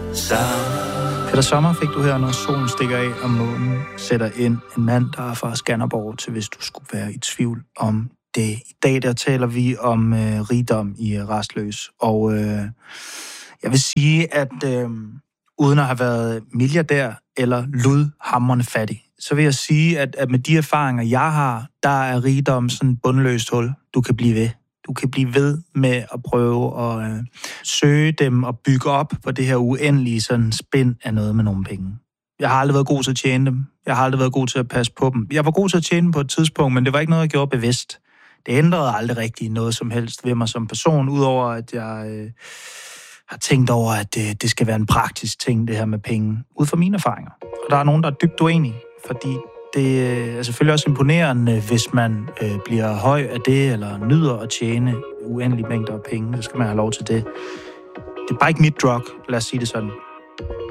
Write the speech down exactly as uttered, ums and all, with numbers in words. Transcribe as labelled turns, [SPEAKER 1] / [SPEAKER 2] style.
[SPEAKER 1] Peter Sommer fik du her, når solen stikker af, og månen sætter ind. En mand, der er fra Skanderborg, til hvis du skulle være i tvivl om det. I dag der taler vi om øh, rigdom i Rastløs, og øh, jeg vil sige, at øh, uden at have været milliardær eller ludhamrende fattig, så vil jeg sige, at, at med de erfaringer, jeg har, der er rigdom sådan et bundløst hul. Du kan blive ved. Du kan blive ved med at prøve at øh, søge dem og bygge op på det her uendelige sådan spind af noget med nogle penge. Jeg har aldrig været god til at tjene dem. Jeg har aldrig været god til at passe på dem. Jeg var god til at tjene dem på et tidspunkt, men det var ikke noget, jeg gjorde bevidst. Det ændrede aldrig rigtig noget som helst ved mig som person, udover at jeg øh, har tænkt over, at det, det skal være en praktisk ting, det her med penge, ud fra mine erfaringer. Og der er nogen, der er dybt uenige, fordi det er selvfølgelig også imponerende, hvis man øh, bliver høj af det, eller nyder at tjene uendelige mængder af penge. Så skal man have lov til det. Det er bare ikke mit drug, lad os sige det sådan.